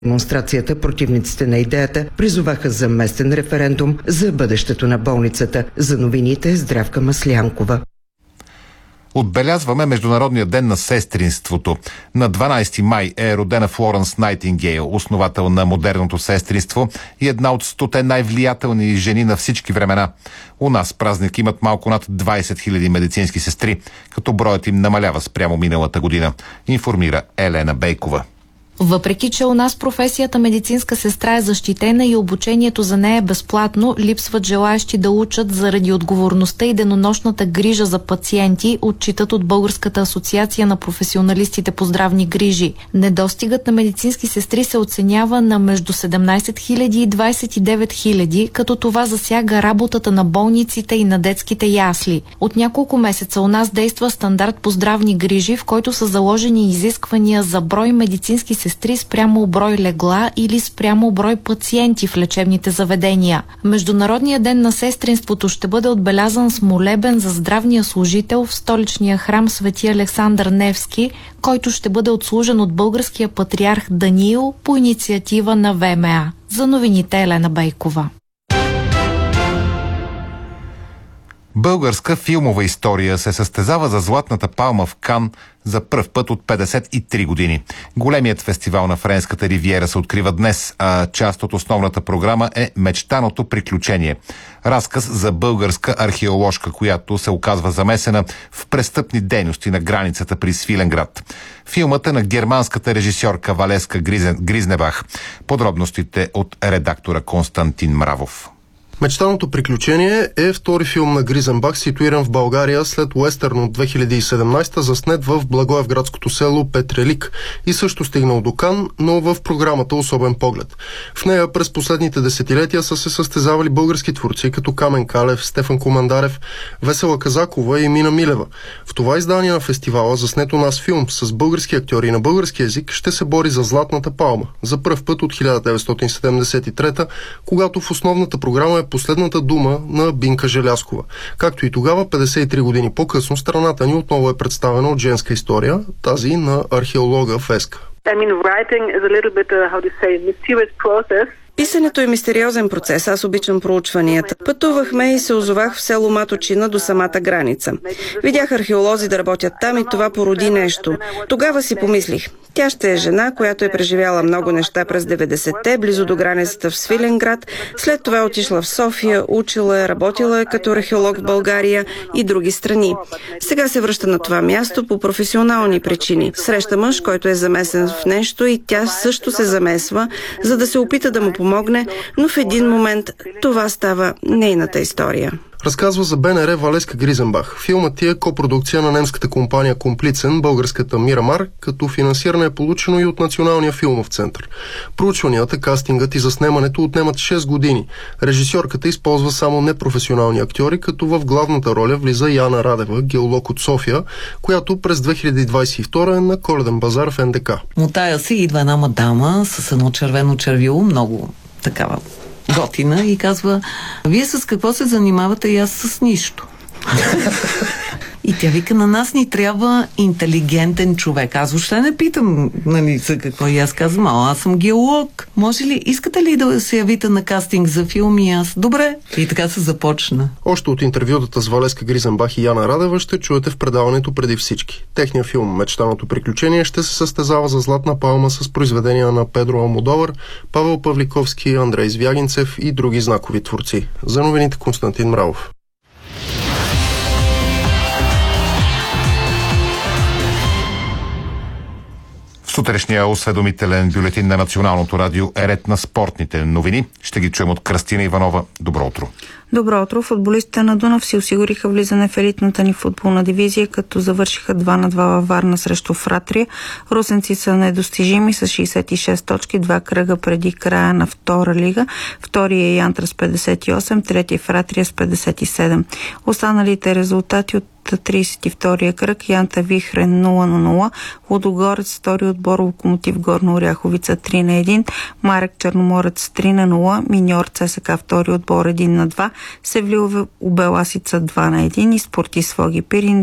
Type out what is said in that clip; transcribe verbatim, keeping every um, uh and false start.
Демонстрацията противниците на идеята призоваха за местен референдум за бъдещето на болницата. За новините Здравка Маслянкова. Отбелязваме Международния ден на сестринството. На дванайсети май е родена Флоренс Найтингейл, основател на модерното сестринство и една от стоте най-влиятелни жени на всички времена. У нас празник имат малко над двайсет хиляди медицински сестри, като броят им намалява спрямо миналата година, информира Елена Бейкова. Въпреки че у нас професията медицинска сестра е защитена и обучението за нея е безплатно, липсват желаещи да учат заради отговорността и денонощната грижа за пациенти, отчитат от Българската асоциация на професионалистите по здравни грижи. Недостигът на медицински сестри се оценява на между седемнайсет хиляди и двайсет и девет хиляди, като това засяга работата на болниците и на детските ясли. От няколко месеца у нас действа стандарт по здравни грижи, в който са заложени изисквания за брой медицински сестри спрямо брой легла или спрямо брой пациенти в лечебните заведения. Международният ден на сестринството ще бъде отбелязан с молебен за здравния служител в столичния храм Свети Александър Невски, който ще бъде отслужен от българския патриарх Даниил по инициатива на В М А. За новините Елена Бейкова. Българска филмова история се състезава за Златната палма в Кан за пръв път от петдесет и три години. Големият фестивал на Френската ривиера се открива днес, а част от основната програма е Мечтаното приключение. Разказ за българска археоложка, която се оказва замесена в престъпни дейности на границата при Свиленград. Филмът е на германската режисьорка Валеска Гризнебах. Подробностите от редактора Константин Мравов. Мечтаното приключение е втори филм на Гризенбах, ситуиран в България след уестърн от две хиляди и седемнайсета, заснет в благоевградското село Петрелик и също стигнал до Кан, но в програмата Особен поглед. В нея през последните десетилетия са се състезавали български творци, като Камен Калев, Стефан Командарев, Весела Казакова и Мина Милева. В това издание на фестивала, заснето нас филм с български актьори на български език, ще се бори за Златната палма. За пръв път от хиляда деветстотин седемдесет и трета, когато в основната програма е последната дума на Бинка Желязкова. Както и тогава, петдесет и три години по-късно, страната ни отново е представена от женска история, тази на археолога Феска. I mean, writing is a little bit, uh, how to say, mysterious process. Писането е мистериозен процес, аз обичам проучванията. Пътувахме и се озовах в село Маточина до самата граница. Видях археолози да работят там и това породи нещо. Тогава си помислих, тя ще е жена, която е преживяла много неща през деветдесетте, близо до границата в Свиленград. След това отишла в София, учила е, работила е като археолог в България и други страни. Сега се връща на това място по професионални причини. Среща мъж, който е замесен в нещо и тя също се замесва, за да се опита да му помогне, но в един момент това става нейната история. Разказва за Б Н Р Валеска Гризенбах. Филмът е копродукция на немската компания Комплицен, българската Мирамар, като финансиране е получено и от Националния филмов център. Проучванията, кастингът и заснемането отнемат шест години. Режисьорката използва само непрофесионални актьори, като в главната роля влиза Яна Радева, геолог от София, която през две хиляди двайсет и втора е на Коледен базар в Н Д К. Мотая се идва една мадама с едно червено червило, много такава готина, и казва: вие с какво се занимавате? И аз с нищо. И тя вика: на нас ни трябва интелигентен човек. Аз въобще не питам, нали, за какво. И аз казвам: а, аз съм геолог. Може ли, искате ли да се явите на кастинг за филм? И аз: добре. И така се започна. Още от интервютата с Валеска Гризенбах и Яна Радева ще чуете в предаването Преди всички. Техният филм Мечтаното приключение ще се състезава за Златна палма с произведения на Педро Алмодовар, Павел Павликовски, Андрей Звягинцев и други знакови творци. За новините Константин Мравов. Сутрешния осведомителен бюлетин на Националното радио е ред на спортните новини. Ще ги чуем от Кръстина Иванова. Добро утро. Добро утро. Футболистите на Дунав си осигуриха влизане в елитната ни футболна дивизия, като завършиха два на два във Варна срещу Фратрия. Русенци са недостижими с шейсет и шест точки, два кръга преди края на втора лига. Втори е Янтра с петдесет и осем, трети е Фратрия с петдесет и седем. Останалите резултати от тридесет и втория кръг: Янта Вихрен нула на нула, Лудогорец втори отбор Локомотив Горна Оряховица три на един, Марек Черноморец три на нула, Миньор ЦСКА втори отбор един на два, Севлио Обеласица два на един и Спортист Своги Пирин